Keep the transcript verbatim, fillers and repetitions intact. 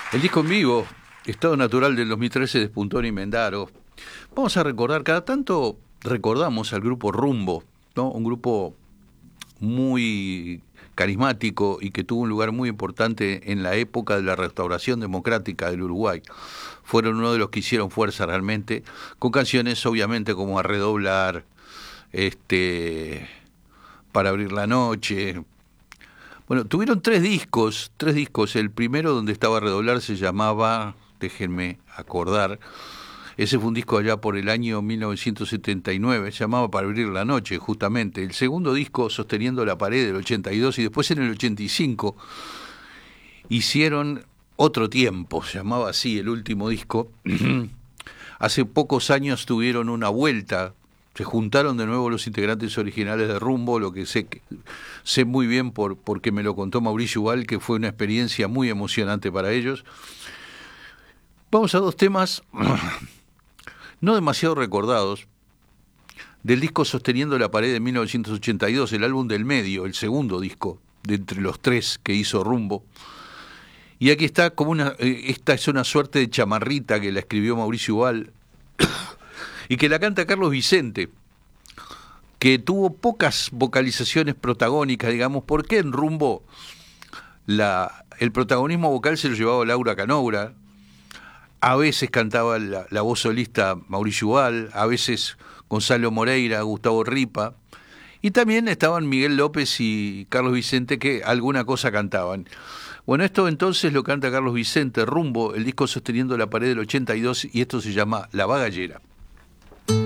El disco en vivo, Estado Natural del dos mil trece de Spuntoni y Mendaro. Vamos a recordar, cada tanto recordamos al grupo Rumbo, ¿no? Un grupo muy carismático y que tuvo un lugar muy importante en la época de la restauración democrática del Uruguay. Fueron uno de los que hicieron fuerza realmente, con canciones obviamente como A Redoblar, este, Para Abrir la Noche. Bueno, tuvieron tres discos, tres discos. El primero donde estaba A Redoblar se llamaba, déjenme acordar, ese fue un disco allá por el año mil novecientos setenta y nueve, se llamaba Para Abrir la Noche, justamente. El segundo disco, Sosteniendo la Pared, del ochenta y dos, y después en el ochenta y cinco hicieron Otro Tiempo, se llamaba así el último disco. Hace pocos años tuvieron una vuelta, se juntaron de nuevo los integrantes originales de Rumbo, lo que sé, sé muy bien por, porque me lo contó Mauricio Ubal, que fue una experiencia muy emocionante para ellos. Vamos a dos temas no demasiado recordados, del disco Sosteniendo la Pared de mil novecientos ochenta y dos, el álbum del medio, el segundo disco de entre los tres que hizo Rumbo. Y aquí está como una, esta es una suerte de chamarrita que la escribió Mauricio Ubal y que la canta Carlos Vicente, que tuvo pocas vocalizaciones protagónicas, digamos, porque en Rumbo la, el protagonismo vocal se lo llevaba Laura Canoura. A veces cantaba la, la voz solista Mauricio Ubal, a veces Gonzalo Moreira, Gustavo Ripa, y también estaban Miguel López y Carlos Vicente, que alguna cosa cantaban. Bueno, esto entonces lo canta Carlos Vicente, Rumbo, el disco Sosteniendo la Pared del ochenta y dos, y esto se llama La Bagallera.